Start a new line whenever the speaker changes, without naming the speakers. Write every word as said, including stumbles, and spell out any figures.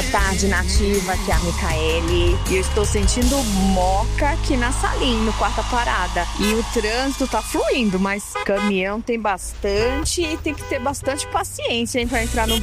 tarde, Nativa, aqui é a Micaele. E eu estou sentindo moca aqui na Salim, no quarta parada. E o trânsito tá fluindo, mas caminhão tem bastante e tem que ter bastante paciência, hein, pra entrar no